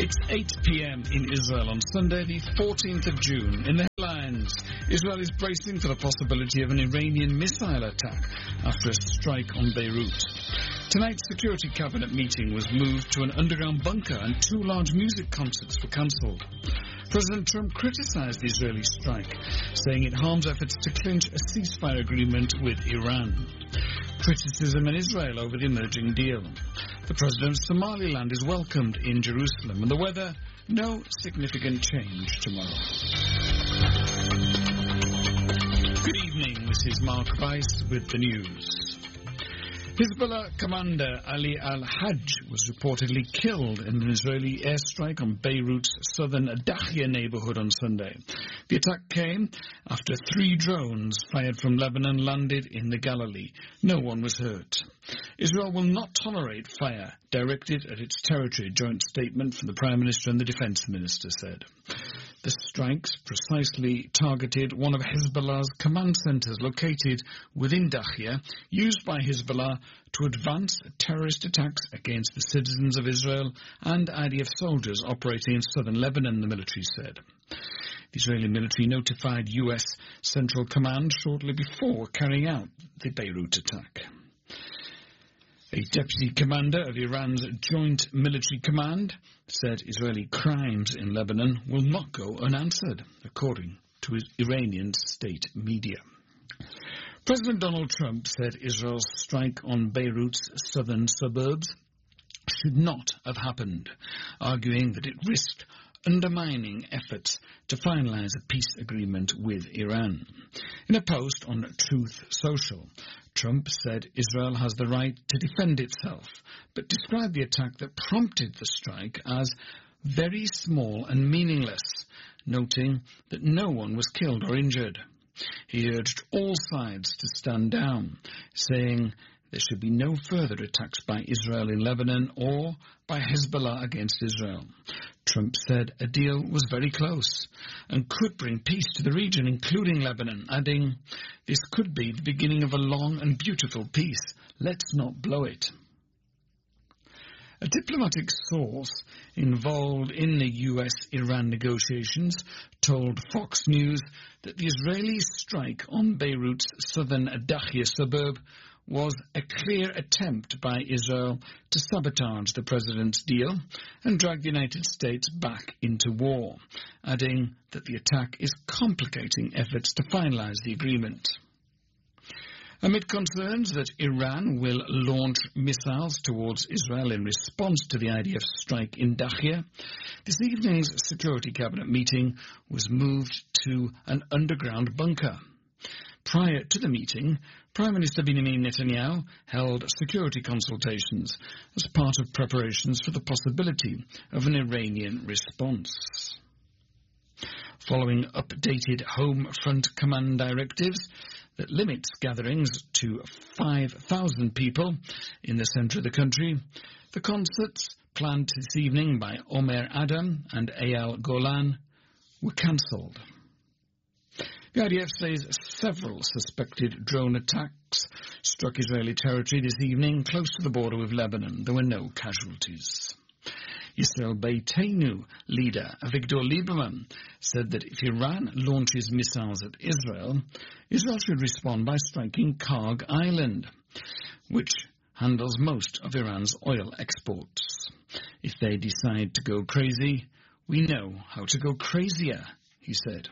It's 8 p.m. in Israel on Sunday, the 14th of June. In the headlines, Israel is bracing for the possibility of an Iranian missile attack after a strike on Beirut. Tonight's Security Cabinet meeting was moved to an underground bunker and 2 large music concerts were cancelled. President Trump criticised the Israeli strike, saying it harms efforts to clinch a ceasefire agreement with Iran. Criticism in Israel over the emerging deal. The president of Somaliland is welcomed in Jerusalem, and the weather, no significant change tomorrow. Good evening, this is Mark Weiss with the news. Hezbollah commander Ali al-Hajj was reportedly killed in an Israeli airstrike on Beirut's southern Dahya neighborhood on Sunday. The attack came after 3 drones fired from Lebanon landed in the Galilee. No one was hurt. Israel will not tolerate fire directed at its territory, a joint statement from the Prime Minister and the Defense Minister said. The strikes precisely targeted one of Hezbollah's command centers located within Dahya, used by Hezbollah to advance terrorist attacks against the citizens of Israel and IDF soldiers operating in southern Lebanon, the military said. The Israeli military notified U.S. Central Command shortly before carrying out the Beirut attack. A deputy commander of Iran's Joint Military Command said Israeli crimes in Lebanon will not go unanswered, according to Iranian state media. President Donald Trump said Israel's strike on Beirut's southern suburbs should not have happened, arguing that it risked undermining efforts to finalize a peace agreement with Iran. In a post on Truth Social, Trump said Israel has the right to defend itself, but described the attack that prompted the strike as very small and meaningless, noting that no one was killed or injured. He urged all sides to stand down, saying there should be no further attacks by Israel in Lebanon or by Hezbollah against Israel. Trump said a deal was very close and could bring peace to the region, including Lebanon, adding, "This could be the beginning of a long and beautiful peace. Let's not blow it." A diplomatic source involved in the U.S.-Iran negotiations told Fox News that the Israeli strike on Beirut's southern Dahya suburb was a clear attempt by Israel to sabotage the president's deal and drag the United States back into war, adding that the attack is complicating efforts to finalize the agreement. Amid concerns that Iran will launch missiles towards Israel in response to the IDF strike in Dahya, this evening's Security Cabinet meeting was moved to an underground bunker. Prior to the meeting, Prime Minister Benjamin Netanyahu held security consultations as part of preparations for the possibility of an Iranian response. Following updated Home Front Command directives that limits gatherings to 5,000 people in the centre of the country, the concerts planned this evening by Omer Adam and Eyal Golan were cancelled. The IDF says several suspected drone attacks struck Israeli territory this evening close to the border with Lebanon. There were no casualties. Yisrael Beitenu leader Avigdor Lieberman said that if Iran launches missiles at Israel, Israel should respond by striking Karg Island, which handles most of Iran's oil exports. If they decide to go crazy, we know how to go crazier, he said.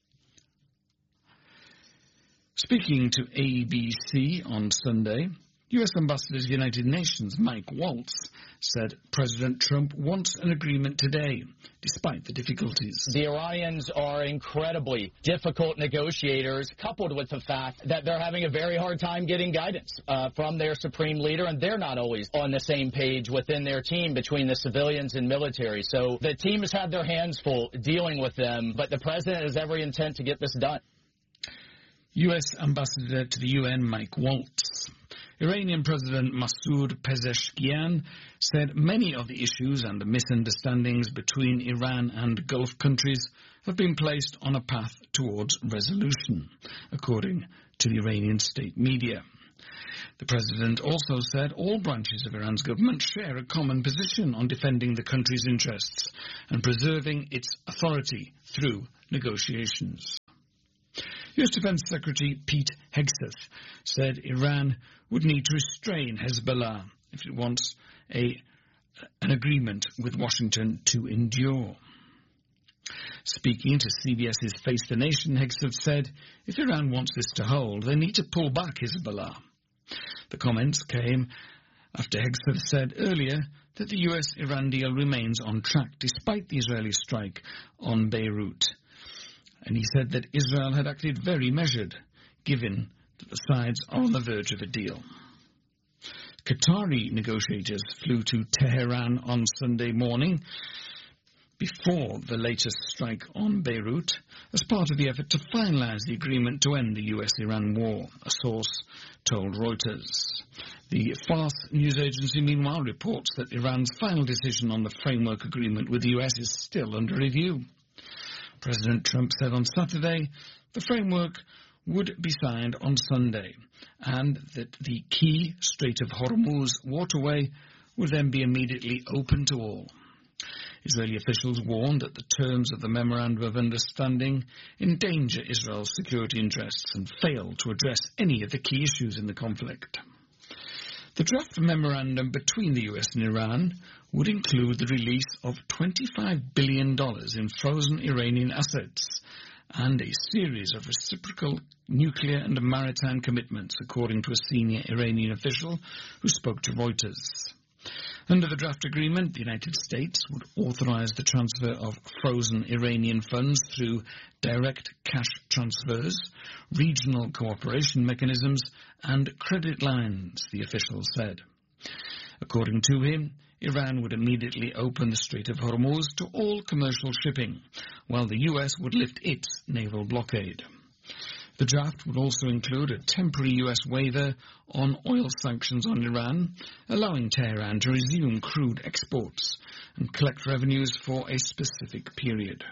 Speaking to ABC on Sunday, U.S. Ambassador to the United Nations Mike Waltz said President Trump wants an agreement today, despite the difficulties. The Iranians are incredibly difficult negotiators, coupled with the fact that they're having a very hard time getting guidance from their supreme leader, and they're not always on the same page within their team between the civilians and military. So the team has had their hands full dealing with them, but the president has every intent to get this done. U.S. Ambassador to the UN Mike Waltz. Iranian President Masoud Pezeshkian said many of the issues and the misunderstandings between Iran and Gulf countries have been placed on a path towards resolution, according to the Iranian state media. The president also said all branches of Iran's government share a common position on defending the country's interests and preserving its authority through negotiations. U.S. Defense Secretary Pete Hegseth said Iran would need to restrain Hezbollah if it wants an agreement with Washington to endure. Speaking to CBS's Face the Nation, Hegseth said if Iran wants this to hold, they need to pull back Hezbollah. The comments came after Hegseth said earlier that the US-Iran deal remains on track despite the Israeli strike on Beirut. And he said that Israel had acted very measured, given that the sides are on the verge of a deal. Qatari negotiators flew to Tehran on Sunday morning before the latest strike on Beirut as part of the effort to finalize the agreement to end the US-Iran war, a source told Reuters. The Fars news agency, meanwhile, reports that Iran's final decision on the framework agreement with the US is still under review. President Trump said on Saturday the framework would be signed on Sunday and that the key Strait of Hormuz waterway would then be immediately open to all. Israeli officials warned that the terms of the Memorandum of Understanding endanger Israel's security interests and fail to address any of the key issues in the conflict. The draft memorandum between the US and Iran would include the release of $25 billion in frozen Iranian assets and a series of reciprocal nuclear and maritime commitments, according to a senior Iranian official who spoke to Reuters. Under the draft agreement, the United States would authorize the transfer of frozen Iranian funds through direct cash transfers, regional cooperation mechanisms, and credit lines, the official said. According to him, Iran would immediately open the Strait of Hormuz to all commercial shipping, while the US would lift its naval blockade. The draft would also include a temporary US waiver on oil sanctions on Iran, allowing Tehran to resume crude exports and collect revenues for a specific period.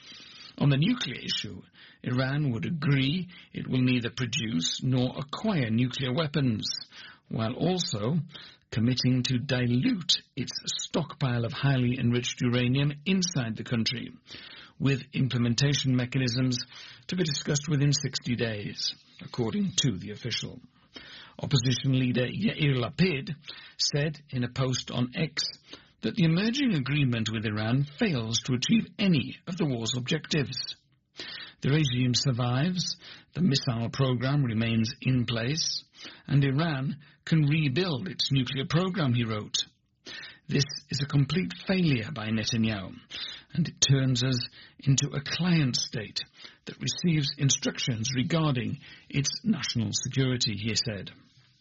On the nuclear issue, Iran would agree it will neither produce nor acquire nuclear weapons, while also committing to dilute its stockpile of highly enriched uranium inside the country, with implementation mechanisms to be discussed within 60 days, according to the official. Opposition leader Yair Lapid said in a post on X that the emerging agreement with Iran fails to achieve any of the war's objectives. The regime survives, the missile program remains in place, and Iran can rebuild its nuclear program, he wrote. This is a complete failure by Netanyahu, and it turns us into a client state that receives instructions regarding its national security, he said.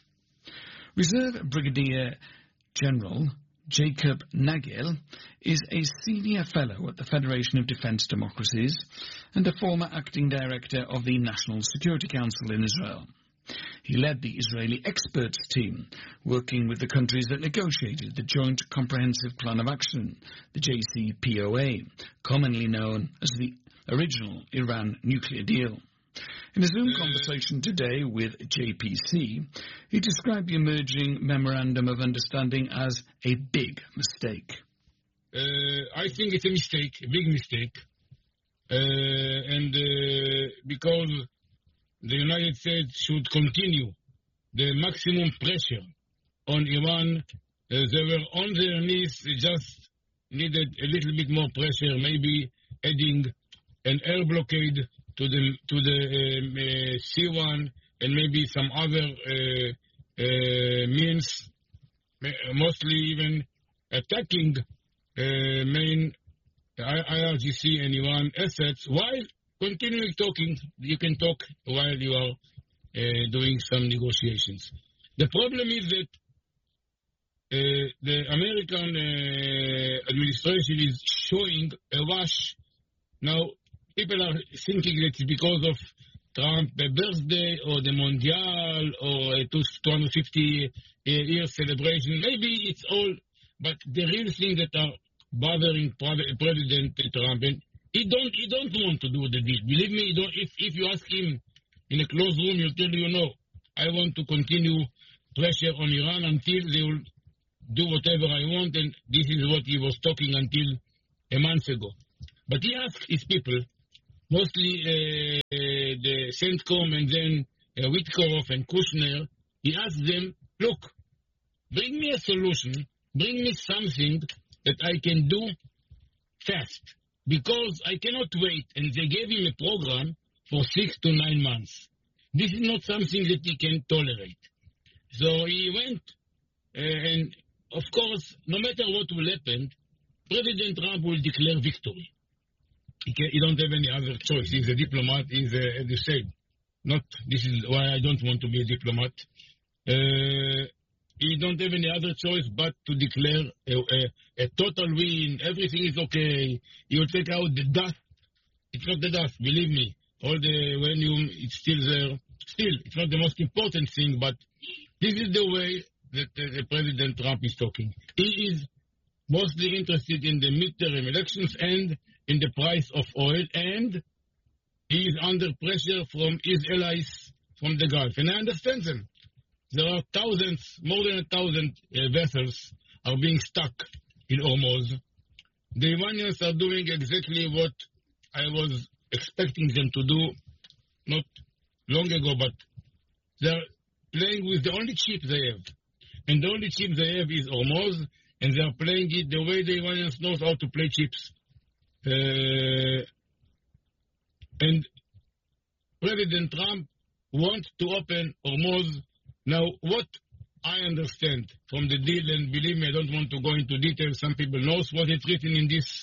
Reserve Brigadier General Jacob Nagel is a senior fellow at the Federation of Defense Democracies and a former acting director of the National Security Council in Israel. He led the Israeli experts team working with the countries that negotiated the Joint Comprehensive Plan of Action, the JCPOA, commonly known as the original Iran nuclear deal. In a Zoom conversation today with JPC, he described the emerging Memorandum of Understanding as a big mistake. I think it's a mistake, a big mistake, because the United States should continue the maximum pressure on Iran. They were on their knees, they just needed a little bit more pressure, maybe adding an air blockade to the C1 and maybe some other means, mostly even attacking main IRGC and Iran assets while continuing talking. You can talk while you are doing some negotiations. The problem is that the American administration is showing a rush. Now, people are thinking that it's because of Trump's birthday or the Mondial or 250-year celebration. Maybe it's all, but the real thing that are bothering President Trump, and he don't want to do the deal. Believe me, if you ask him in a closed room, he'll tell you no. I want to continue pressure on Iran until they will do whatever I want, and this is what he was talking until a month ago. But he asked his people, mostly the CENTCOM and then Witkoff and Kushner, he asked them, look, bring me a solution, bring me something that I can do fast, because I cannot wait. And they gave him a program for 6 to 9 months. This is not something that he can tolerate. So he went, and of course, no matter what will happen, President Trump will declare victory. He don't have any other choice. He's a diplomat. He's the same. This is why I don't want to be a diplomat. He don't have any other choice but to declare a total win. Everything is okay. He will take out the dust. It's not the dust, believe me. All the uranium, it's still there. Still, it's not the most important thing, but this is the way that President Trump is talking. He is mostly interested in the midterm elections and in the price of oil, and he is under pressure from his allies from the Gulf. And I understand them. There are thousands, more than 1,000 vessels are being stuck in Hormuz. The Iranians are doing exactly what I was expecting them to do not long ago, but they're playing with the only chip they have. And the only chip they have is Hormuz, and they are playing it the way the Iranians know how to play chips. And President Trump wants to open Hormuz. Now, what I understand from the deal, and believe me, I don't want to go into details, some people know what is written in this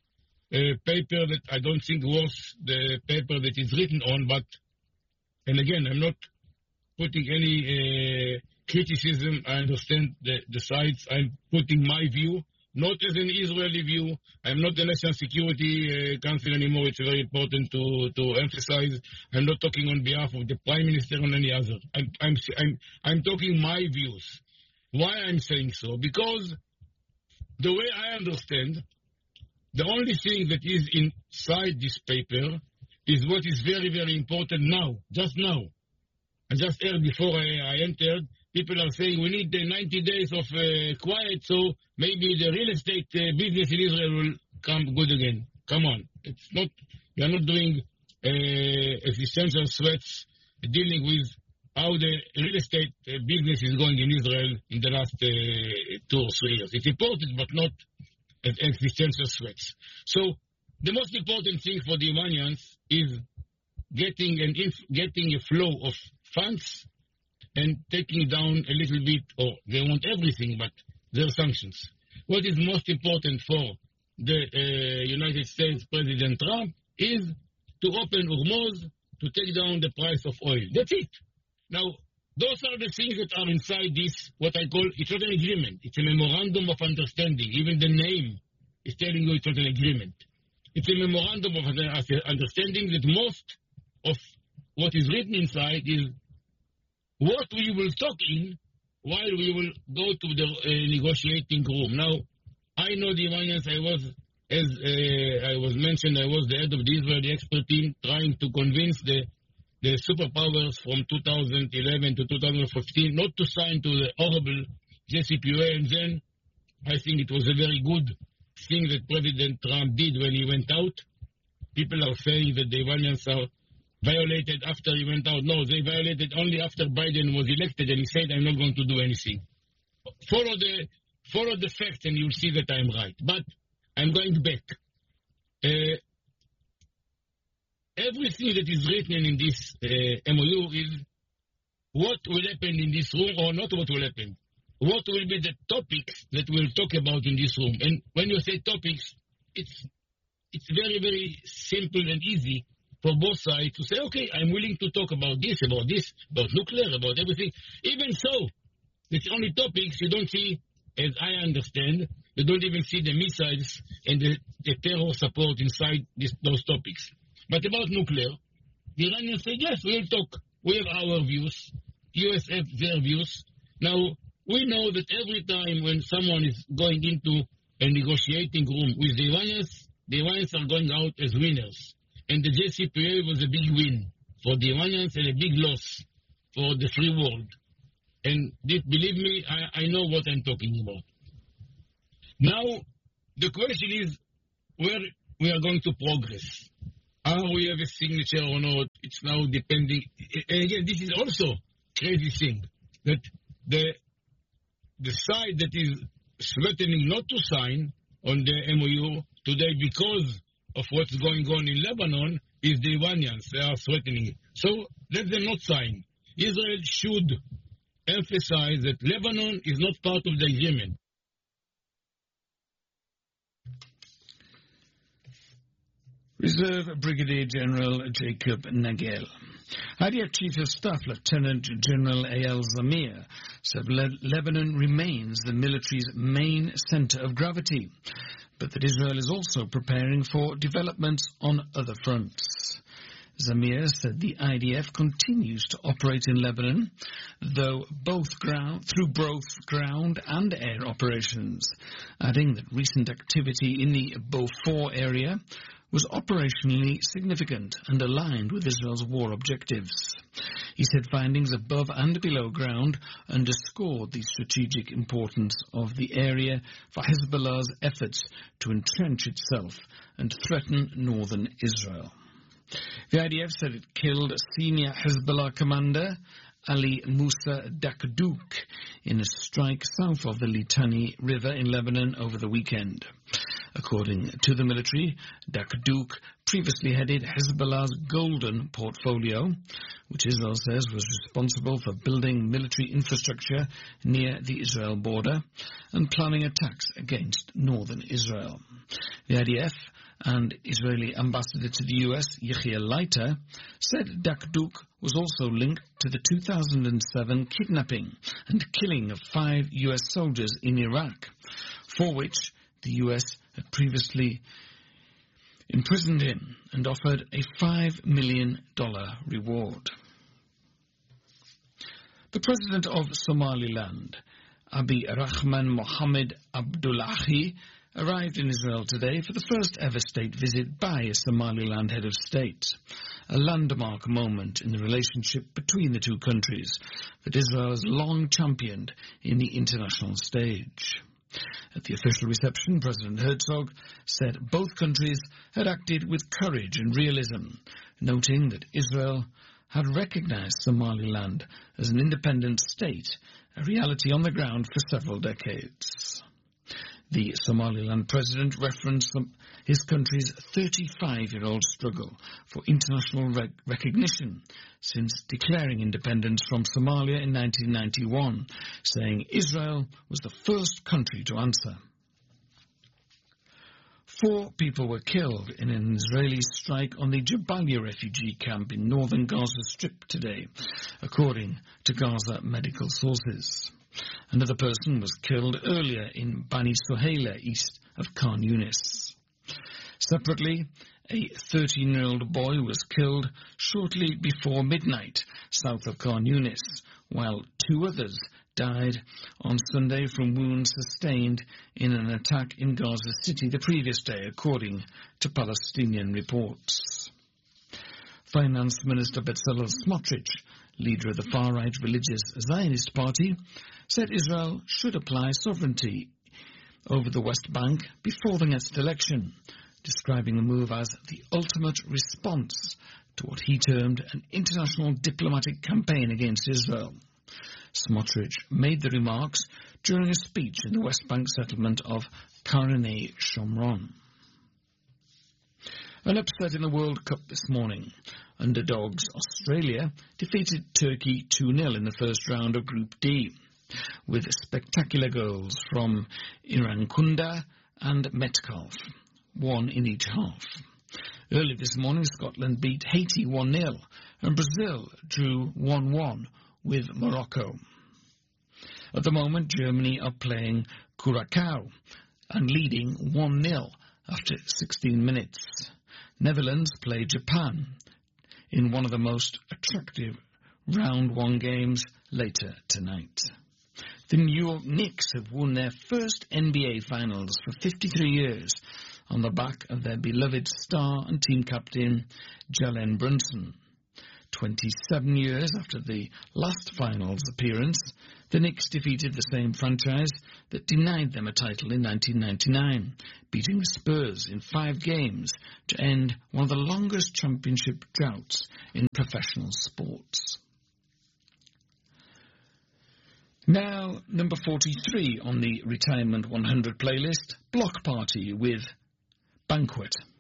paper that I don't think was the paper that is written on, but, and again, I'm not putting any criticism. I understand the sides. I'm putting my view, not as an Israeli view. I'm not the National Security Council anymore. It's very important to emphasize. I'm not talking on behalf of the Prime Minister or any other. I'm talking my views. Why I'm saying so? Because the way I understand, the only thing that is inside this paper is what is very, very important now, just now. I just heard before I entered, people are saying we need 90 days of quiet, so maybe the real estate business in Israel will come good again. Come on. It's not, we are not doing existential threats dealing with how the real estate business is going in Israel in the last 2 or 3 years. It's important, but not existential threats. So the most important thing for the Iranians is getting a flow of funds and taking down a little bit, or they want everything, but their sanctions. What is most important for the United States President Trump is to open Hormuz, to take down the price of oil. That's it. Now, those are the things that are inside this, what I call, it's not an agreement. It's a memorandum of understanding. Even the name is telling you it's not an agreement. It's a memorandum of understanding that most of what is written inside is what we will talk in while we will go to the negotiating room. Now, I know the Iranians. I was mentioned, I was the head of the Israeli expert team trying to convince the superpowers from 2011 to 2015 not to sign to the horrible JCPOA, and then I think it was a very good thing that President Trump did when he went out. People are saying that the Iranians are violated after he went out. No, they violated only after Biden was elected and he said, I'm not going to do anything. Follow the facts and you'll see that I'm right. But I'm going back. Everything that is written in this MOU is what will happen in this room or not what will happen. What will be the topics that we'll talk about in this room. And when you say topics, it's very, very simple and easy for both sides to say, okay, I'm willing to talk about this, about nuclear, about everything. Even so, it's only topics you don't see, as I understand, you don't even see the missiles and the terror support inside those topics. But about nuclear, the Iranians say, yes, we'll talk. We have our views. US have their views. Now, we know that every time when someone is going into a negotiating room with the Iranians are going out as winners. And the JCPOA was a big win for the Iranians and a big loss for the free world. And believe me, I know what I'm talking about. Now, the question is where we are going to progress. Are we have a signature or not? It's now depending. And again, this is also crazy thing, that the side that is threatening not to sign on the MOU today because of what's going on in Lebanon is the Iranians. They are threatening it. So let them not sign. Israel should emphasize that Lebanon is not part of the agreement. Reserve Brigadier General Jacob Nagel. IDF Chief of Staff Lieutenant General Eyal Zamir said Lebanon remains the military's main center of gravity, but that Israel is also preparing for developments on other fronts. Zamir said the IDF continues to operate in Lebanon, through both ground and air operations, adding that recent activity in the Beaufort area was operationally significant and aligned with Israel's war objectives. He said findings above and below ground underscored the strategic importance of the area for Hezbollah's efforts to entrench itself and threaten northern Israel. The IDF said it killed senior Hezbollah commander Ali Musa Dakdouk in a strike south of the Litani River in Lebanon over the weekend. According to the military, Dakdouk previously headed Hezbollah's Golden portfolio, which Israel says was responsible for building military infrastructure near the Israel border and planning attacks against northern Israel. The IDF and Israeli ambassador to the U.S., Yechiel Leiter, said Dakdouk was also linked to the 2007 kidnapping and killing of 5 U.S. soldiers in Iraq, for which the U.S. had previously imprisoned him and offered a $5 million reward. The president of Somaliland, Abiy Rahman Mohammed Abdullahi, arrived in Israel today for the first ever state visit by a Somaliland head of state, a landmark moment in the relationship between the two countries that Israel has long championed in the international stage. At the official reception, President Herzog said both countries had acted with courage and realism, noting that Israel had recognized Somaliland as an independent state, a reality on the ground for several decades. The Somaliland president referenced his country's 35-year-old struggle for international recognition since declaring independence from Somalia in 1991, saying Israel was the first country to answer. 4 people were killed in an Israeli strike on the Jabalia refugee camp in northern Gaza Strip today, according to Gaza medical sources. Another person was killed earlier in Bani Suhaila, east of Khan Yunis. Separately, a 13-year-old boy was killed shortly before midnight south of Khan Yunis, while 2 others died on Sunday from wounds sustained in an attack in Gaza City the previous day, according to Palestinian reports. Finance Minister Bezalel Smotrich, leader of the far-right religious Zionist Party, said Israel should apply sovereignty over the West Bank before the next election, describing the move as the ultimate response to what he termed an international diplomatic campaign against Israel. Smotrich made the remarks during a speech in the West Bank settlement of Karnei Shomron. An upset in the World Cup this morning. Underdogs Australia defeated Turkey 2-0 in the first round of Group D, with spectacular goals from Irankunda and Metcalf, 1 in each half. Early this morning, Scotland beat Haiti 1-0, and Brazil drew 1-1 with Morocco. At the moment, Germany are playing Curacao and leading 1-0 after 16 minutes. Netherlands play Japan in one of the most attractive round 1 games later tonight. The New York Knicks have won their first NBA Finals for 53 years on the back of their beloved star and team captain, Jalen Brunson. 27 years after the last finals appearance, the Knicks defeated the same franchise that denied them a title in 1999, beating the Spurs in 5 games to end one of the longest championship droughts in professional sports. Now, number 43 on the Retirement 100 playlist, Block Party with Banquet.